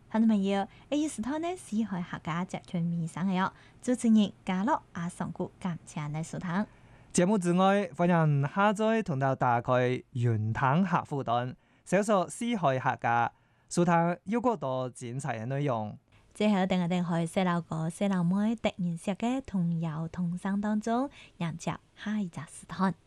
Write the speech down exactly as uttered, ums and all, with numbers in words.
聽眾朋友，呢一時段呢，是海客家集團面上嘅哟，主持人嘉樂阿上古感謝你收聽。 節目之外，歡迎下載同到打開雲聽客戶端，搜索四海客家，收聽有更多精彩嘅內容。 最後，等我哋去細路哥、細路妹突然寫嘅童謠童聲當中，迎接下一集時段。